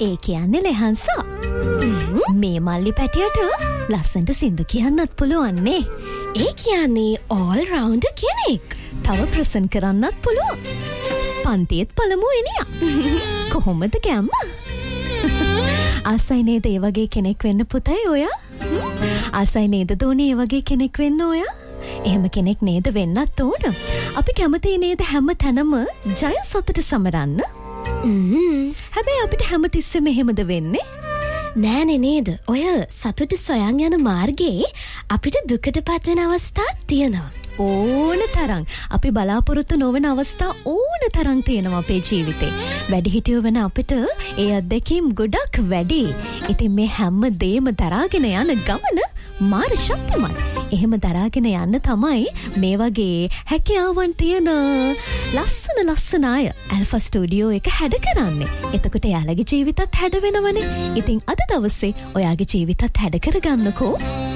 ඒ කියන්නේ ලෙහන්සා. මේ මල්ලි පැටියට ලස්සන්ට සින්දු කියන්නත් පුළුවන්නේ. ඒ කියන්නේ all rounder කෙනෙක්. තව ප්‍රසන් කරන්නත් පුළුවන්. පන්තියත් පළමු එනියා. කොහොමද ගැම්ම? ආසයි නේද ඒ වගේ කෙනෙක් වෙන්න පුතේ ඔයා? ආසයි නේද දෝනේ ඒ වගේ කෙනෙක් වෙන්න ඔයා? එහෙම කෙනෙක් නේද වෙන්නත් ඕන. අපි කැමති නේද හැම තැනම ජය සතුට සමරන්න? හැබැයි අපිට හැම තිස්සෙම එහෙමද වෙන්නේ? නෑනේ නේද? ඔය සතුට සොයන් යන මාර්ගයේ අපිට දුකටපත් වෙන අවස්ථා තියෙනවා. ඕන තරම් අපි බලාපොරොත්තු නොවන අවස්ථා ඕන තරම් තියෙනවා අපේ ජීවිතේ. වැඩිහිටියෝ වෙන අපිට ඒ අත්දැකීම් ගොඩක් වැඩි. ඉතින් මේ හැම දෙයක්ම දරාගෙන යන ගමන මාර ශක්තිමත්. එහෙම දරාගෙන යන්න තමයි මේ වගේ හැකියාවන් තියෙන ලස්සන අය ඇල්ෆා ස්ටුඩියෝ එක හැඩ කරන්නේ. එතකොට යාළගේ ජීවිතත් හැඩ වෙනවනේ. ඉතින් අද දවසේ ඔයාගේ ජීවිතත් හැඩ කරගන්නකෝ.